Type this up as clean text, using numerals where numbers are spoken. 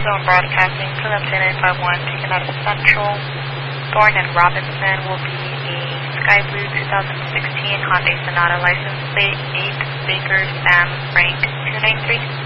Zone Broadcasting, Phillips 951, taken out of Central. Thorne and Robinson will be a Sky Blue 2016 Hyundai Sonata license plate 8 Baker Sam Frank 293.